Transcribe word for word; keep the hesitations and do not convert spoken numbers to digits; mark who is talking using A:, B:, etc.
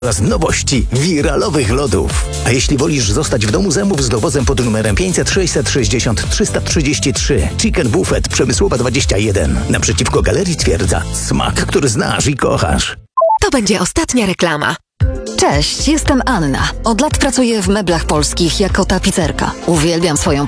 A: oraz nowości wiralowych lodów. A jeśli wolisz zostać w domu, zamów z dowozem pod numerem pięćset sześćset sześćdziesiąt trzysta trzydzieści trzy. Chicken Buffet Przemysłowa dwadzieścia jeden. Naprzeciwko Galerii Twierdza. Smak, który znasz i kochasz.
B: To będzie ostatnia reklama.
C: Cześć, jestem Anna. Od lat pracuję w Meblach Polskich jako tapicerka. Uwielbiam swoją